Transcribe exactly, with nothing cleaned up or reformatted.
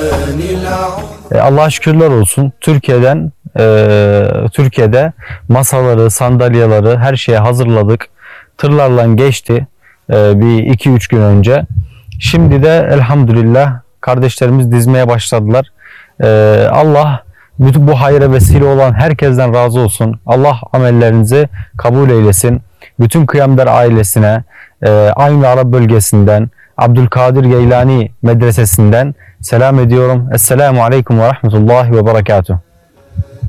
E, Allah'a şükürler olsun. Türkiye'den e, Türkiye'de masaları, sandalyeleri her şeye hazırladık. Tırlarla geçti e, bir iki üç gün önce. Şimdi de elhamdülillah kardeşlerimiz dizmeye başladılar. E, Allah bütün bu hayra vesile olan herkesten razı olsun. Allah amellerinizi kabul eylesin. Bütün Kıyamder ailesine, e, aynı Arap bölgesinden, Abdülkadir Geylani Medresesi'nden selam ediyorum. Esselamu Aleyküm ve Rahmetullahi ve Berekatuhu.